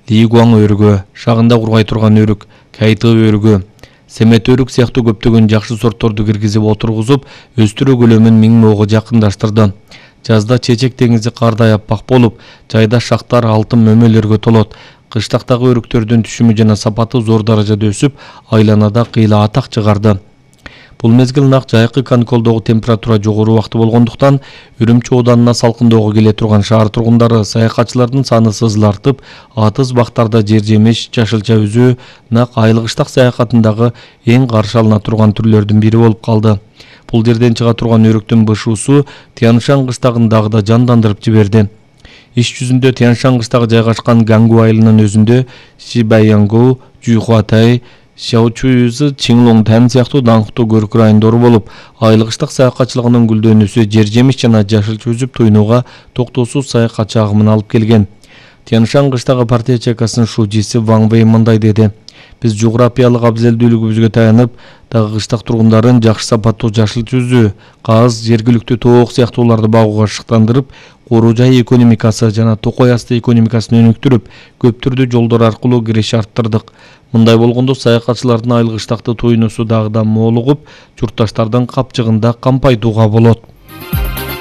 Лигуаң өрүгө, шагында кургай турган өрүк, кайты өрүгө, семет өрүк сыяктуу көптөгөн жакшы сортторду киргизип отургузуп, өстүрүү көлөмүн 1000 моого жакындаштырды. Жазда Чечек деңизи кардай аппак болуп, жайда шактар алтын мөмөлөргө толот. Кыштактагы өрүктөрдүн түшүмү жана сапаты зор даражада өсүп, айланада кыйла атак чыгарды. Бул мезгил нак жайкы каникулдогу температура жогору убакты болгондуктан, Үрүмчү ооданына салкындоого келе турган шаар тургундары саякатчылардын саны сызылартып, атыз бактарда жер жемиш, жашылча үзүү нак айыл-кыштак саякатындагы эң каршы алына турган түрлөрдүн бири болуп калды. Бул жерден чыга турган өрүктүн бышуусу Тянь-Шань кыштагын дагы да жандандырып жиберди. Иш жүзүндө Тянь-Шань кыштагы жайгашкан Гангу айылынын өзүндө Сибэйянгу, Жуйхуатай, Сяочуйзы, Чинглонгтан сыяктуу даңктуу көрүк райондору болуп, айыл-кыштак саякатчылыгынын гүлдөнүүсү жер жемиш жана жашылча үзүп туйнууга токтоосуз саякатчы агымын алып келген. Тянь-Шань кыштагы партия чекасынын шужиси Ван Вэй мындай деди: Биз жуграпиялык абзелдүүлүгүбүзгө таянып, дагы кыштак тургундарын жакшы сапаттуу жашылча үзүү, каз, жергиликтүү тоок сыяктууларды багууга шыктандырып, коруу жай экономикасы жана токой асты экономикасын өнүктүрүп, көп түрдүү жолдор аркылуу кириш арттырдык. Мындай болгондо саякатчылардын айыл-кыштакты туйнуусу дагы да молугуп, журтташтардын капчыгында кампайтууга болот.